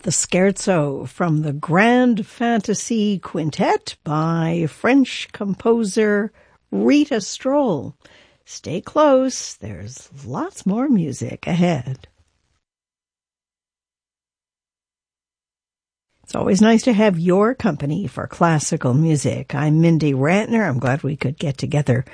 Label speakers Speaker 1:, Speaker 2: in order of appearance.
Speaker 1: the Scherzo from the Grand Fantasy Quintet by French composer Rita Stroll. Stay close, there's lots more music ahead. It's always nice to have your company for classical music. I'm Mindy Rantner. I'm glad we could get together